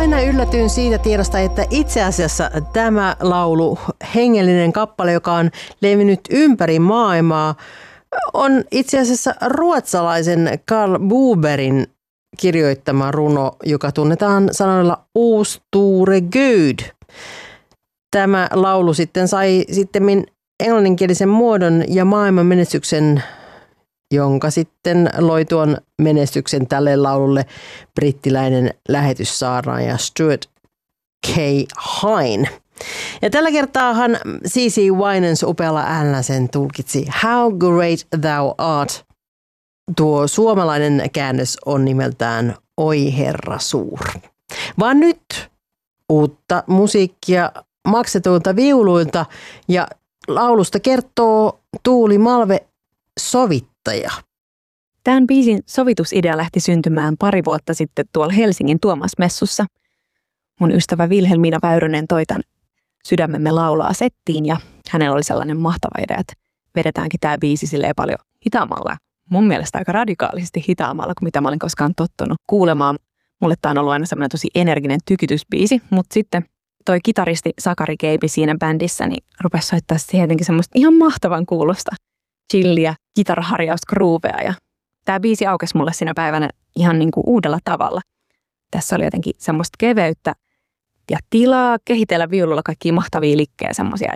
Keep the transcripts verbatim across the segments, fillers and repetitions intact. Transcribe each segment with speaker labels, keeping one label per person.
Speaker 1: aina yllätyin siitä tiedosta, että itse asiassa tämä laulu, hengellinen kappale, joka on levinnyt ympäri maailmaa, on itse asiassa ruotsalaisen Carl Boberin kirjoittama runo, joka tunnetaan sanoilla O store Gud. Tämä laulu sitten sai sittemmin englanninkielisen muodon ja maailman menestyksen, jonka sitten loi tuon menestyksen tälle laululle brittiläinen lähetyssaarnaaja Stuart K. Hine. Ja tällä kertaahan C C Winans upealla äänellä sen tulkitsi How Great Thou Art. Tuo suomalainen käännös on nimeltään Oi Herra Suur. Vaan nyt uutta musiikkia maksetuilta viuluilta ja laulusta kertoo Tuuli Malve, sovittaja.
Speaker 2: Tämän biisin sovitusidea lähti syntymään pari vuotta sitten tuolla Helsingin Tuomas-messussa. Mun ystävä Vilhelmiina Väyrynen toi tämän Sydämemme laulaa settiin ja hänellä oli sellainen mahtava idea, että vedetäänkin tämä biisi silleen paljon hitaammalla. Mun mielestä aika radikaalisti hitaammalla kuin mitä mä olin koskaan tottunut kuulemaan. Mulle tämä on ollut aina semmoinen tosi energinen tykytysbiisi, mutta sitten toi kitaristi Sakari Keipi siinä bändissä niin rupesi soittaa sitten jotenkin semmoista ihan mahtavan kuulosta chilliä, kitaraharjausgruuvea ja tämä biisi aukesi mulle siinä päivänä ihan niin kuin uudella tavalla. Tässä oli jotenkin semmoista keveyttä ja tilaa kehitellä viululla kaikkia mahtavia likkejä, semmoisia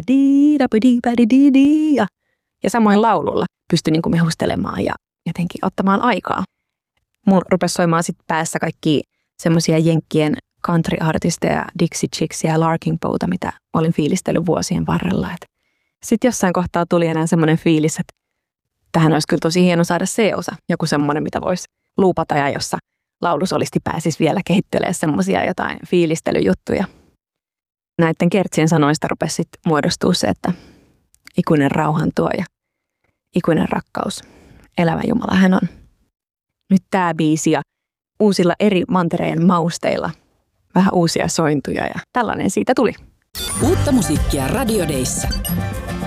Speaker 2: ja, ja samoin laululla pystyi niin kuin mehustelemaan ja jotenkin ottamaan aikaa. Mulla rupesi soimaan sitten päässä kaikki semmoisia jenkkien country-artisteja, Dixie Chicksia ja Larkin Bowta, mitä olin fiilistellyt vuosien varrella. Sitten jossain kohtaa tuli enää semmoinen fiilis, että tähän olisi kyllä tosi hieno saada C-osa, joku semmoinen, mitä voisi luupata ja jossa laulusolisti pääsisi vielä kehittelemään semmoisia jotain fiilistelyjuttuja. Näiden kertsien sanoista rupesi sitten muodostua se, että ikuinen rauhan tuoja, ikuinen rakkaus, elävä Jumala hän on. Nyt tämä biisi ja uusilla eri mantereen mausteilla, vähän uusia sointuja ja tällainen siitä tuli.
Speaker 3: Uutta musiikkia Radio Dayssä.